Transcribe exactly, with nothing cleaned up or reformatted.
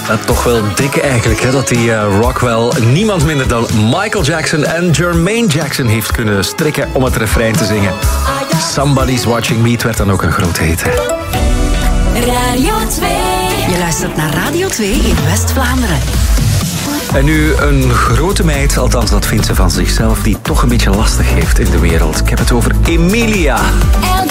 Uh, toch wel dik eigenlijk, hè, dat die uh, Rockwell niemand minder dan Michael Jackson en Jermaine Jackson heeft kunnen strikken om het refrein te zingen. Somebody's Watching Me, het werd dan ook een groot hit, hè. Radio twee. Je luistert naar Radio twee in West-Vlaanderen. En nu een grote meid, althans dat vindt ze van zichzelf, die toch een beetje lastig heeft in de wereld. Ik heb het over Emilia.